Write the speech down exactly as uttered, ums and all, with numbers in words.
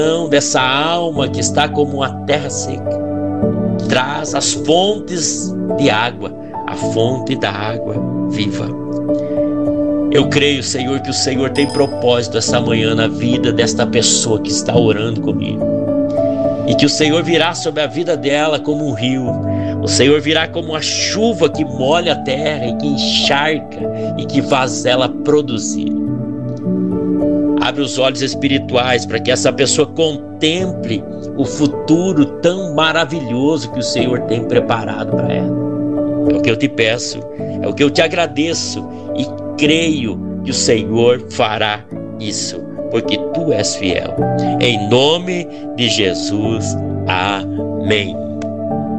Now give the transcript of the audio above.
dessa alma que está como uma terra seca. Traz as fontes de água, a fonte da água viva. Eu creio, Senhor, que o Senhor tem propósito essa manhã na vida desta pessoa que está orando comigo. E que o Senhor virá sobre a vida dela como um rio. O Senhor virá como uma chuva que molha a terra e que encharca e que faz ela produzir. Abre os olhos espirituais para que essa pessoa contemple o futuro tão maravilhoso que o Senhor tem preparado para ela. É o que eu te peço, é o que eu te agradeço e creio que o Senhor fará isso, porque tu és fiel. Em nome de Jesus, amém.